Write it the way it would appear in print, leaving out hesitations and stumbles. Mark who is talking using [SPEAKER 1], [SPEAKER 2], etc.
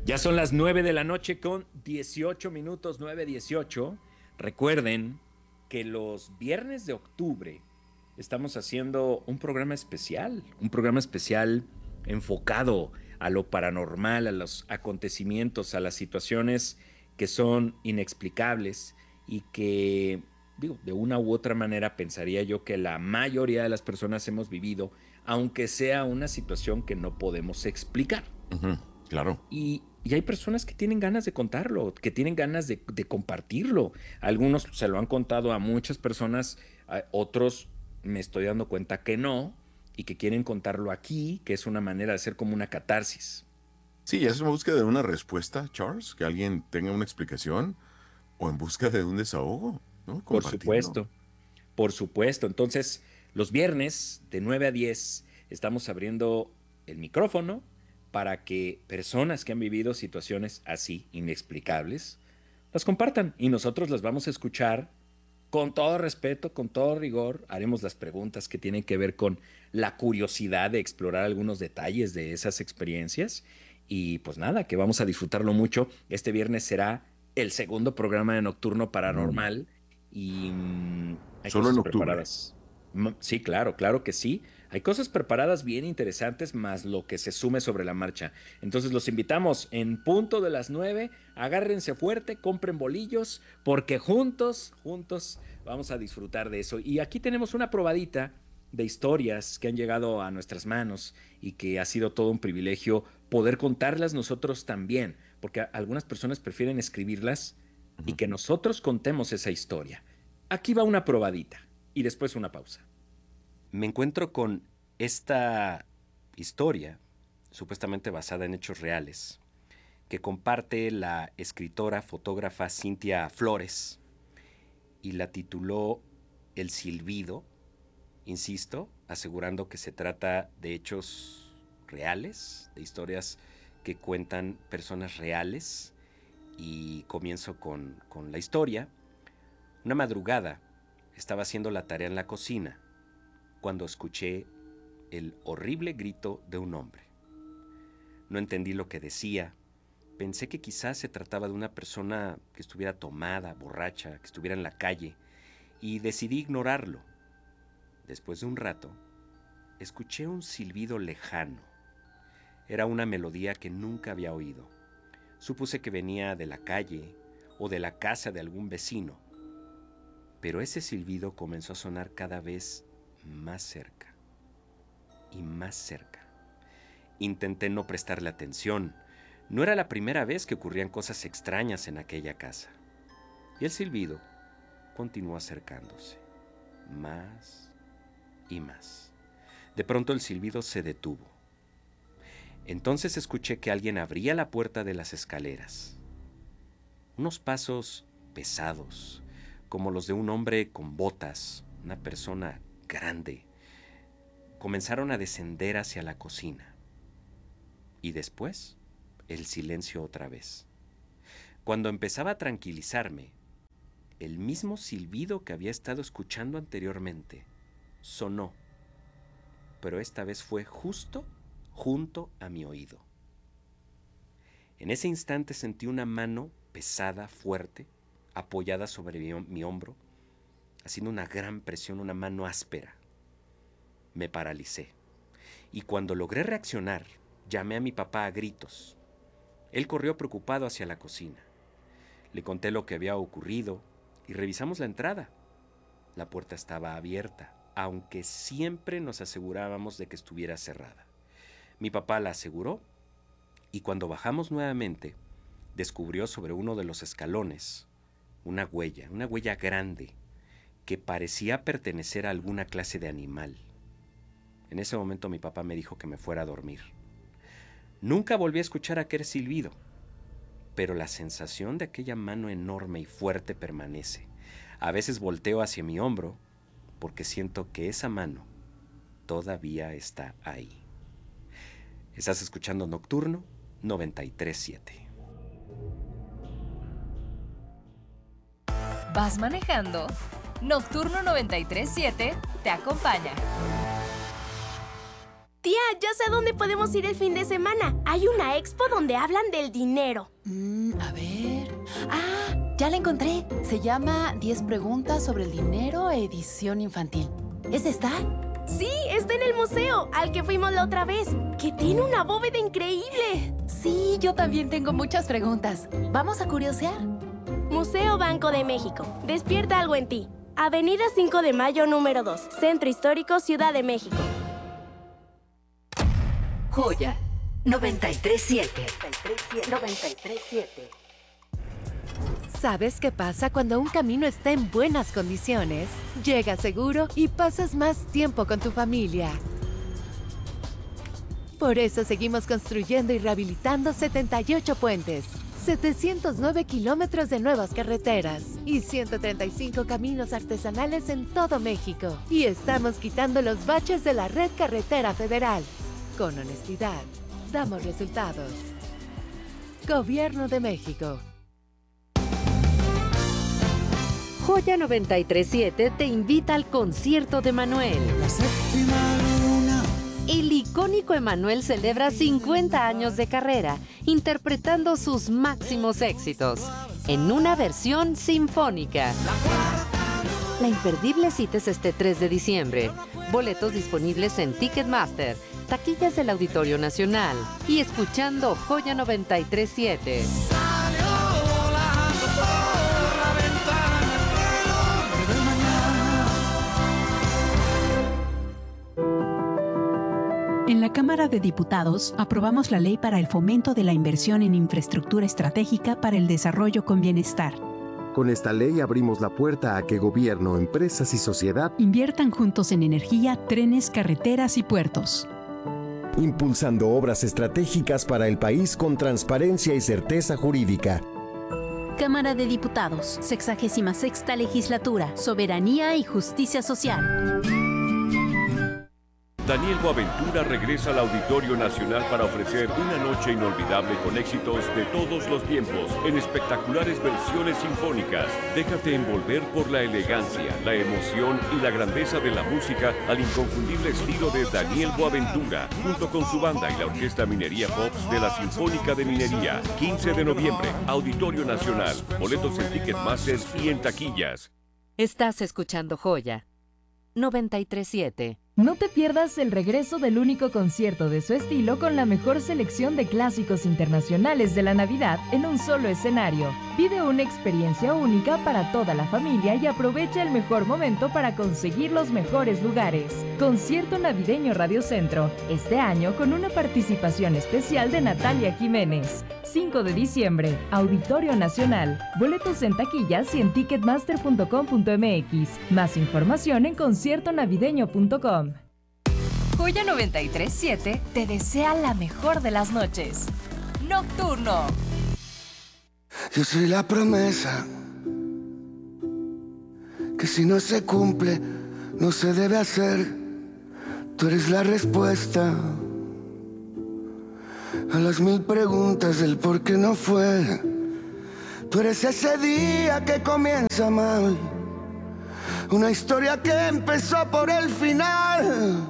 [SPEAKER 1] Ya son las 9 de la noche con 18 minutos, 9:18. Recuerden que los viernes de octubre estamos haciendo un programa especial enfocado a lo paranormal, a los acontecimientos, a las situaciones que son inexplicables y que, digo, de una u otra manera pensaría yo que la mayoría de las personas hemos vivido, aunque sea una situación que no podemos explicar.
[SPEAKER 2] Ujú, claro.
[SPEAKER 1] Y hay personas que tienen ganas de contarlo, que tienen ganas de compartirlo. Algunos se lo han contado a muchas personas, a otros me estoy dando cuenta que no, y que quieren contarlo aquí, que es una manera de hacer como una catarsis.
[SPEAKER 2] Sí, ¿es en busca de una respuesta, Charles? Que alguien tenga una explicación o en busca de un desahogo, ¿no?
[SPEAKER 1] Por
[SPEAKER 2] Compartirlo.
[SPEAKER 1] supuesto, por supuesto. Entonces, los viernes de 9 a 10 estamos abriendo el micrófono para que personas que han vivido situaciones así inexplicables las compartan y nosotros las vamos a escuchar con todo respeto, con todo rigor. Haremos las preguntas que tienen que ver con la curiosidad de explorar algunos detalles de esas experiencias y pues nada, que vamos a disfrutarlo mucho. Este viernes será el segundo programa de Nocturno
[SPEAKER 2] Mm.
[SPEAKER 1] Paranormal y hay
[SPEAKER 2] Solo en
[SPEAKER 1] cosas
[SPEAKER 2] octubre.
[SPEAKER 1] preparadas. Sí, claro, claro que sí. Hay cosas preparadas bien interesantes, más lo que se sume sobre la marcha. Entonces los invitamos en punto de las 9. Agárrense fuerte, compren bolillos, porque juntos vamos a disfrutar de eso. Y aquí tenemos una probadita de historias que han llegado a nuestras manos y que ha sido todo un privilegio poder contarlas nosotros también, porque algunas personas prefieren escribirlas y
[SPEAKER 2] Ujú.
[SPEAKER 1] que nosotros contemos esa historia. Aquí va una probadita y después una pausa. Me encuentro con esta historia, supuestamente basada en hechos reales, que comparte la escritora, fotógrafa Cintia Flores y la tituló El Silbido, insisto, asegurando que se trata de hechos reales, de historias que cuentan personas reales. Y comienzo con la historia. Una madrugada estaba haciendo la tarea en la cocina cuando escuché el horrible grito de un hombre. No entendí lo que decía. Pensé que quizás se trataba de una persona que estuviera tomada, borracha, que estuviera en la calle, y decidí ignorarlo. Después de un rato, escuché un silbido lejano. Era una melodía que nunca había oído. Supuse que venía de la calle o de la casa de algún vecino, pero ese silbido comenzó a sonar cada vez más cerca y más cerca. Intenté no prestarle atención. No era la primera vez que ocurrían cosas extrañas en aquella casa. Y el silbido continuó acercándose, más y más. De pronto el silbido se detuvo. Entonces escuché que alguien abría la puerta de las escaleras. Unos pasos pesados, como los de un hombre con botas, una persona grande, comenzaron a descender hacia la cocina. Y después, el silencio otra vez. Cuando empezaba a tranquilizarme, el mismo silbido que había estado escuchando anteriormente sonó, pero esta vez fue justo junto a mi oído. En ese instante sentí una mano pesada, fuerte, apoyada sobre mi hombro, haciendo una gran presión, una mano áspera. Me paralicé. Y cuando logré reaccionar, llamé a mi papá a gritos. Él corrió preocupado hacia la cocina. Le conté lo que había ocurrido y revisamos la entrada. La puerta estaba abierta, aunque siempre nos asegurábamos de que estuviera cerrada. Mi papá la aseguró y cuando bajamos nuevamente, descubrió sobre uno de los escalones una huella grande que parecía pertenecer a alguna clase de animal. En ese momento mi papá me dijo que me fuera a dormir. Nunca volví a escuchar aquel silbido, pero la sensación de aquella mano enorme y fuerte permanece. A veces volteo hacia mi hombro porque siento que esa mano todavía está ahí. Estás escuchando Nocturno 93.7.
[SPEAKER 3] ¿Vas manejando? Nocturno 93.7 te acompaña. Tía, ya sé a dónde podemos ir el fin de semana. Hay una expo donde hablan del dinero.
[SPEAKER 4] A ver... ¡Ah! Ya la encontré. Se llama 10 preguntas sobre el dinero, edición infantil. ¿Es esta?
[SPEAKER 3] Sí, está en el museo, al que fuimos la otra vez, que tiene una bóveda increíble.
[SPEAKER 4] Sí, yo también tengo muchas preguntas. ¿Vamos a curiosear?
[SPEAKER 3] Museo Banco de México. Despierta algo en ti. Avenida 5 de Mayo, número 2. Centro Histórico, Ciudad de México.
[SPEAKER 5] Joya 93.7.
[SPEAKER 6] 93.7. ¿Sabes qué pasa cuando un camino está en buenas condiciones? Llegas seguro y pasas más tiempo con tu familia. Por eso seguimos construyendo y rehabilitando 78 puentes, 709 kilómetros de nuevas carreteras y 135 caminos artesanales en todo México. Y estamos quitando los baches de la red carretera federal. Con honestidad, damos resultados. Gobierno de México.
[SPEAKER 5] Joya 93.7 te invita al concierto de Manuel.
[SPEAKER 7] La séptima luna.
[SPEAKER 5] El icónico Emanuel celebra 50 años de carrera, interpretando sus máximos éxitos, en una versión sinfónica. La imperdible cita es este 3 de diciembre. Boletos disponibles en Ticketmaster, taquillas del Auditorio Nacional y escuchando Joya 93.7.
[SPEAKER 8] En la Cámara de Diputados aprobamos la ley para el fomento de la inversión en infraestructura estratégica para el desarrollo con bienestar.
[SPEAKER 9] Con esta ley abrimos la puerta a que gobierno, empresas y sociedad
[SPEAKER 8] inviertan juntos en energía, trenes, carreteras y puertos.
[SPEAKER 9] Impulsando obras estratégicas para el país con transparencia y certeza jurídica.
[SPEAKER 10] Cámara de Diputados, 66ª Legislatura, Soberanía y Justicia Social.
[SPEAKER 11] Daniel Boaventura regresa al Auditorio Nacional para ofrecer una noche inolvidable con éxitos de todos los tiempos en espectaculares versiones sinfónicas. Déjate envolver por la elegancia, la emoción y la grandeza de la música al inconfundible estilo de Daniel Boaventura, junto con su banda y la Orquesta Minería Pops de la Sinfónica de Minería. 15 de noviembre, Auditorio Nacional. Boletos en Ticketmaster y en taquillas.
[SPEAKER 5] Estás escuchando Joya 93.7.
[SPEAKER 12] No te pierdas el regreso del único concierto de su estilo con la mejor selección de clásicos internacionales de la Navidad en un solo escenario. Vive una experiencia única para toda la familia y aprovecha el mejor momento para conseguir los mejores lugares. Concierto Navideño Radio Centro, este año con una participación especial de Natalia Jiménez. 5 de diciembre, Auditorio Nacional. Boletos en taquillas y en ticketmaster.com.mx. Más información en conciertonavideño.com.
[SPEAKER 6] Joya 93.7 te desea la mejor de las noches. Nocturno.
[SPEAKER 7] Yo soy la promesa que si no se cumple, no se debe hacer. Tú eres la respuesta a las 1000 preguntas del por qué no fue. Tú eres ese día que comienza mal, una historia que empezó por el final.